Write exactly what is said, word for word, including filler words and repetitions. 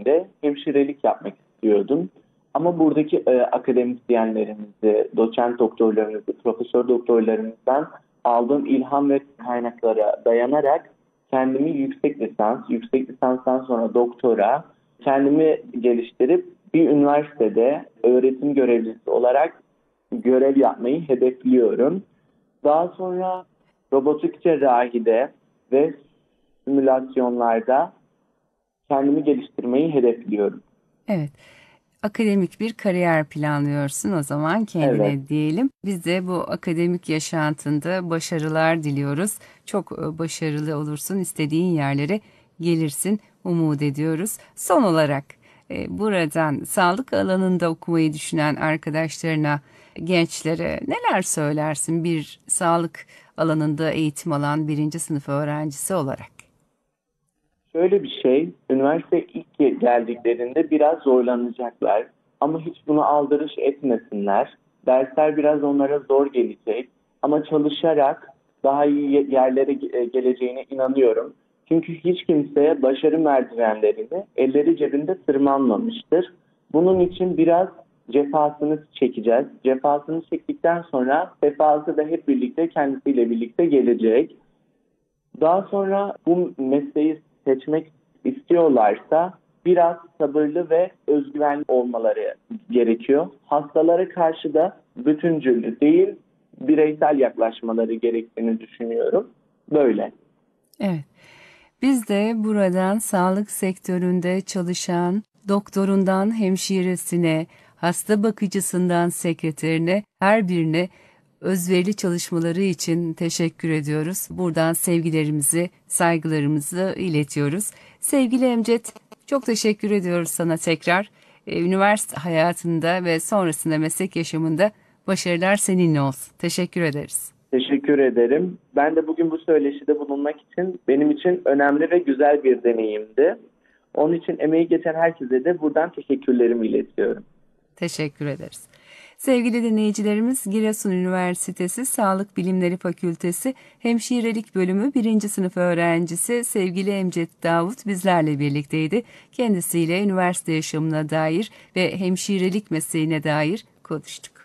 beri hemşirelik yapmak istiyordum. Ama buradaki e, akademisyenlerimizi, doçent doktorlarımızı, profesör doktorlarımızdan aldığım ilham ve kaynaklara dayanarak kendimi yüksek lisans, yüksek lisanstan sonra doktora, kendimi geliştirip bir üniversitede öğretim görevlisi olarak görev yapmayı hedefliyorum. Daha sonra robotik cerrahide ve simülasyonlarda kendimi geliştirmeyi hedefliyorum. Evet. Akademik bir kariyer planlıyorsun o zaman kendine Evet, diyelim. Biz de bu akademik yaşantında başarılar diliyoruz. Çok e, başarılı olursun, istediğin yerlere gelirsin umut ediyoruz. Son olarak e, buradan sağlık alanında okumayı düşünen arkadaşlarına, gençlere neler söylersin bir sağlık alanında eğitim alan birinci sınıf öğrencisi olarak? şöyle bir şey, üniversite ilk ge- geldiklerinde biraz zorlanacaklar. Ama hiç bunu aldırış etmesinler. Dersler biraz onlara zor gelecek. Ama çalışarak daha iyi ye- yerlere ge- e, geleceğine inanıyorum. Çünkü hiç kimse başarı merdivenlerini elleri cebinde tırmanmamıştır. Bunun için biraz cefasını çekeceğiz. Cefasını çektikten sonra sefası da hep birlikte kendisiyle birlikte gelecek. Daha sonra bu mesleği seçmek istiyorlarsa biraz sabırlı ve özgüvenli olmaları gerekiyor. Hastalara karşı da bütüncül değil, bireysel yaklaşmaları gerektiğini düşünüyorum. Böyle. Evet. Biz de buradan sağlık sektöründe çalışan doktorundan hemşiresine, hasta bakıcısından sekreterine her birine özverili çalışmaları için teşekkür ediyoruz. Buradan sevgilerimizi, saygılarımızı iletiyoruz. Sevgili Emcet, çok teşekkür ediyoruz sana tekrar. Ee, Üniversite hayatında ve sonrasında meslek yaşamında başarılar seninle olsun. Teşekkür ederiz. Teşekkür ederim. Ben de bugün bu söyleşide bulunmak için benim için önemli ve güzel bir deneyimdi. Onun için emeği geçen herkese de buradan teşekkürlerimi iletiyorum. Teşekkür ederiz. Sevgili dinleyicilerimiz, Giresun Üniversitesi Sağlık Bilimleri Fakültesi Hemşirelik Bölümü birinci sınıf öğrencisi sevgili Emcet Davut bizlerle birlikteydi. Kendisiyle üniversite yaşamına dair ve hemşirelik mesleğine dair konuştuk.